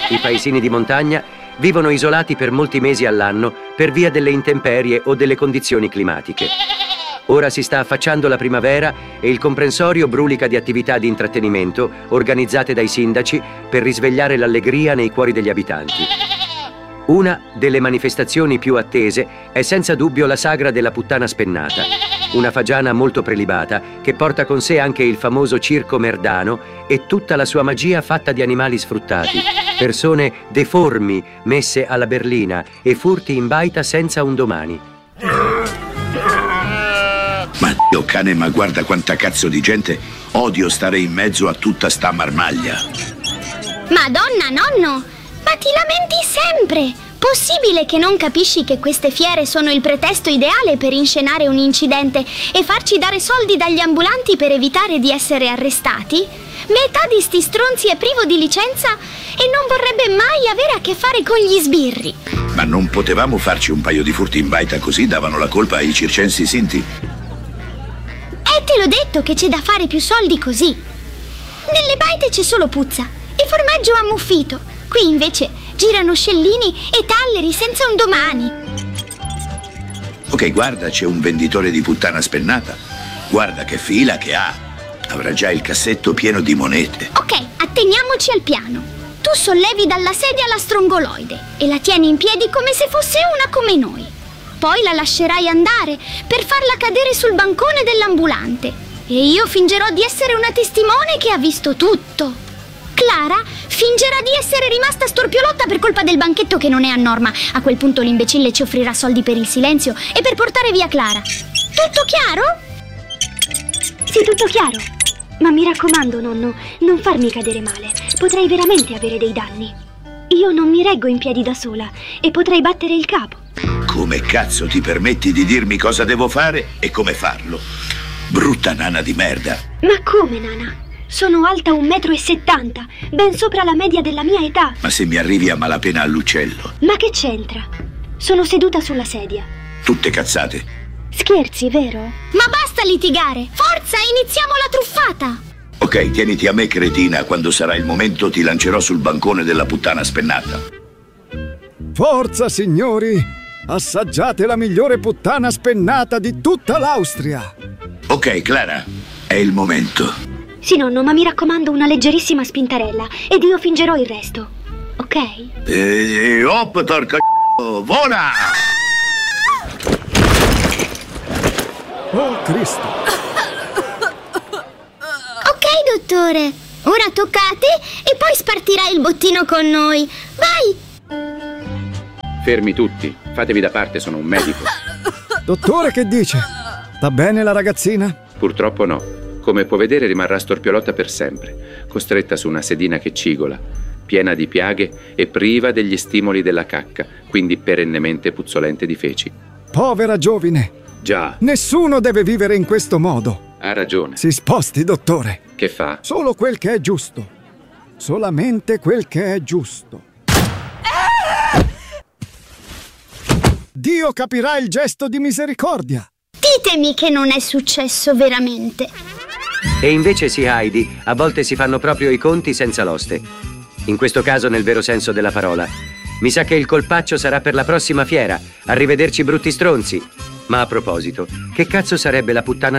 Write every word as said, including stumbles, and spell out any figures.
I paesini di montagna vivono isolati per molti mesi all'anno per via delle intemperie o delle condizioni climatiche. Ora si sta affacciando la primavera e il comprensorio brulica di attività di intrattenimento organizzate dai sindaci per risvegliare l'allegria nei cuori degli abitanti. Una delle manifestazioni più attese è senza dubbio la sagra della Puttana Spennata, una fagiana molto prelibata che porta con sé anche il famoso circo merdano e tutta la sua magia fatta di animali sfruttati, persone deformi messe alla berlina e furti in baita senza un domani. Ma Dio cane, ma guarda quanta cazzo di gente. Odio stare in mezzo a tutta sta marmaglia. Madonna, nonno, ma ti lamenti sempre. Possibile che non capisci che queste fiere sono il pretesto ideale per inscenare un incidente e farci dare soldi dagli ambulanti per evitare di essere arrestati? Metà di sti stronzi è privo di licenza e non vorrebbe mai avere a che fare con gli sbirri. Ma non potevamo farci un paio di furti in baita così davano la colpa ai circensi sinti? E te l'ho detto che c'è da fare più soldi così. Nelle baite c'è solo puzza e formaggio ammuffito. Qui invece girano scellini e talleri senza un domani. Ok, guarda, c'è un venditore di puttana spennata. Guarda che fila che ha. Avrà già il cassetto pieno di monete. Ok, atteniamoci al piano. Tu sollevi dalla sedia la strongoloide e la tieni in piedi come se fosse una come noi. Poi la lascerai andare per farla cadere sul bancone dell'ambulante. E io fingerò di essere una testimone che ha visto tutto. Clara fingerà di essere rimasta storpiolotta per colpa del banchetto che non è a norma. A quel punto l'imbecille ci offrirà soldi per il silenzio e per portare via Clara. Tutto chiaro? Sì, tutto chiaro. Ma mi raccomando, nonno, non farmi cadere male. Potrei veramente avere dei danni. Io non mi reggo in piedi da sola e potrei battere il capo. Come cazzo ti permetti di dirmi cosa devo fare e come farlo? Brutta nana di merda. Ma come, nana? Sono alta un metro e settanta, ben sopra la media della mia età. Ma se mi arrivi a malapena all'uccello? Ma che c'entra? Sono seduta sulla sedia. Tutte cazzate. Scherzi, vero? Ma basta litigare! Forza, iniziamo la truffata! Ok, tieniti a me, cretina. Quando sarà il momento ti lancerò sul bancone della puttana spennata. Forza, signori! Assaggiate la migliore puttana spennata di tutta l'Austria! Ok, Clara, è il momento. Sì, nonno, ma mi raccomando una leggerissima spintarella ed io fingerò il resto, ok? E hop, torca vola! Oh, Cristo! Ok, dottore, ora tocca a te e poi spartirai il bottino con noi. Vai! Fermi tutti, fatevi da parte, sono un medico. Dottore, che dice? Sta bene la ragazzina? Purtroppo no. Come può vedere rimarrà storpiolotta per sempre, costretta su una sedina che cigola, piena di piaghe e priva degli stimoli della cacca, quindi perennemente puzzolente di feci. Povera giovine! Già. Nessuno deve vivere in questo modo. Ha ragione. Si sposti, dottore. Che fa? Solo quel che è giusto. Solamente quel che è giusto. Dio capirà il gesto di misericordia. Ditemi che non è successo veramente. E invece sì, Heidi, a volte si fanno proprio i conti senza l'oste. In questo caso nel vero senso della parola. Mi sa che il colpaccio sarà per la prossima fiera. Arrivederci brutti stronzi. Ma a proposito, che cazzo sarebbe la puttana